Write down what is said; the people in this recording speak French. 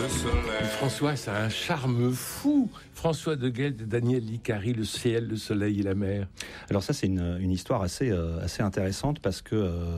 le soleil. François, ça a un charme fou. François de Gueldre et Daniel Licari, le ciel, le soleil et la mer. Alors ça, c'est une histoire assez intéressante parce que